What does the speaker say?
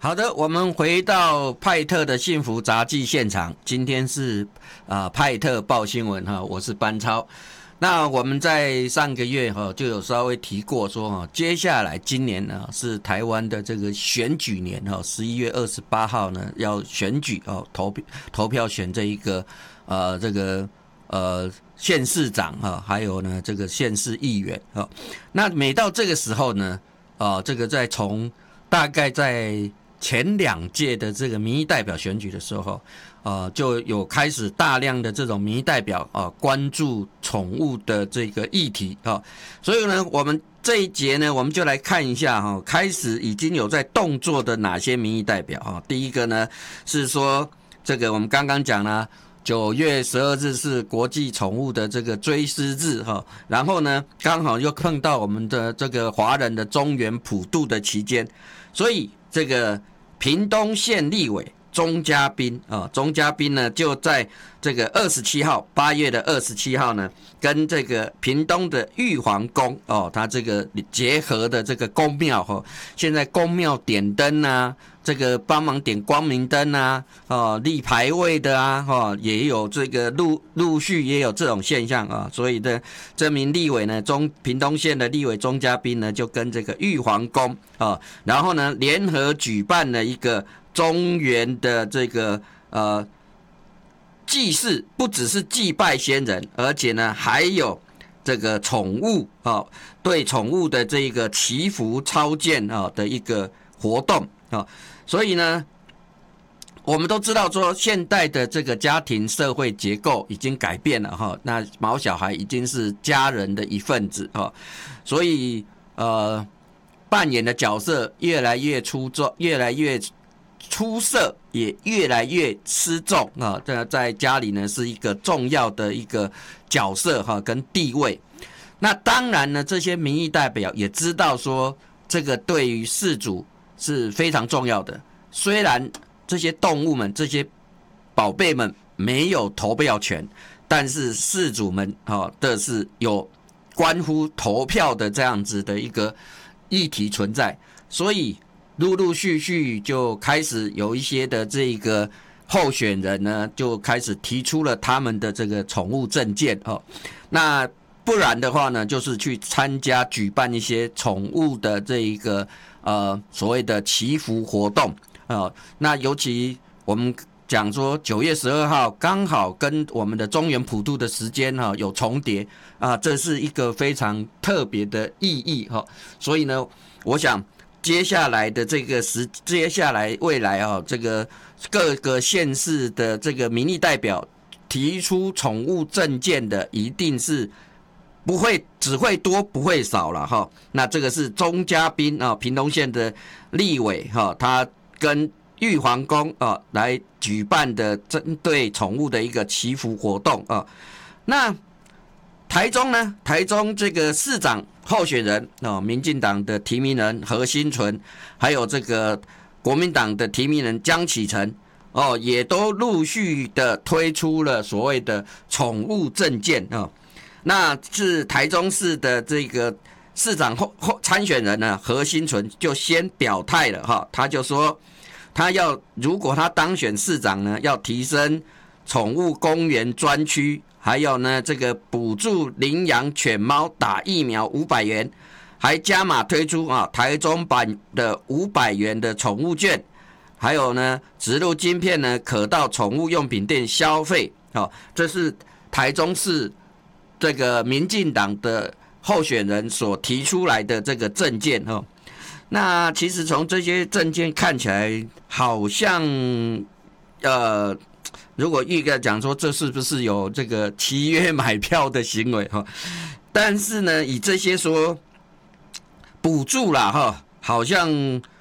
好的，我们回到派特的幸福杂技现场，今天是派特报新闻哈，我是班超。那我们在上个月就有稍微提过说接下来今年呢是台湾的这个选举年11月28号呢要选举投票选这一个这个县市长还有呢这个县市议员那每到这个时候呢这个大概在前2届的这个民意代表选举的时候就有开始大量的这种民意代表关注宠物的这个议题所以呢我们这一节呢我们就来看一下开始已经有在动作的哪些民意代表第一个呢是说这个我们刚刚讲了9月12日是国际宠物的这个追思日然后呢刚好又碰到我们的这个华人的中元普渡的期间，所以这个屏东县立委钟嘉宾呢就在这个8月27号呢跟这个屏东的玉皇宫他这个结合的这个宫庙现在宫庙点灯啊，这个帮忙点光明灯啊立牌位的也有这个陆续也有这种现象所以的这名立委呢屏东县的立委钟嘉宾呢就跟这个玉皇宫然后呢联合举办了一个中元的这个祭祀，不只是祭拜先人，而且呢还有这个宠物对宠物的这个祈福超荐的一个活动所以呢我们都知道说现代的这个家庭社会结构已经改变了那毛小孩已经是家人的一份子所以扮演的角色越来越出色，也越来越吃重在家里呢是一个重要的一个角色跟地位。那当然呢这些民意代表也知道说这个对于饲主是非常重要的，虽然这些动物们这些宝贝们没有投票权，但是饲主们的是有关乎投票的这样子的一个议题存在，所以陆续就开始有一些的这个候选人呢就开始提出了他们的这个宠物政见那不然的话呢就是去参加举办一些宠物的这一个所谓的祈福活动那尤其我们讲说9月12号刚好跟我们的中元普渡的时间有重叠这是一个非常特别的意义所以呢我想接下来未来这个各个县市的这个民意代表提出宠物政见的一定是只会多不会少了那这个是钟嘉宾屏东县的立委他跟玉皇宫来举办的针对宠物的一个祈福活动那台中呢？台中这个市长候选人民进党的提名人何新纯，还有这个国民党的提名人江启臣也都陆续的推出了所谓的宠物政见那是台中市的这个市长参选人呢何新纯就先表态了他就说如果他当选市长呢，要提升宠物公园专区。还有呢，这个补助领养犬猫打疫苗500元，还加码推出台中版的500元的宠物券，还有呢，植入晶片呢可到宠物用品店消费这是台中市这个民进党的候选人所提出来的这个政见那其实从这些政见看起来，好像如果预告讲说这是不是有这个契约买票的行为但是呢以这些说补助啦好像